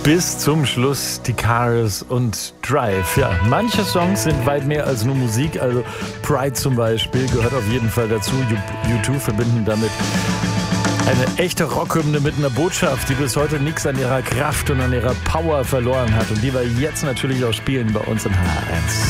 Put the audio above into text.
Bis zum Schluss die Cars und Drive. Ja, manche Songs sind weit mehr als nur Musik. Also Pride zum Beispiel gehört auf jeden Fall dazu. U2 verbinden damit eine echte Rockhymne mit einer Botschaft, die bis heute nichts an ihrer Kraft und an ihrer Power verloren hat. Und die wir jetzt natürlich auch spielen bei uns in HR1.